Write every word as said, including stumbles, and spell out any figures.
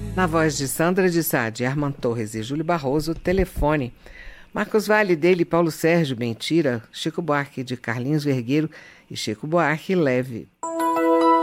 Na voz de Sandra de Sá, de Armand Torres e Júlio Barroso, Telefone. Marcos Valle, dele, Paulo Sérgio, Mentira. Chico Buarque, de Carlinhos Vergueiro e Chico Buarque, Leve.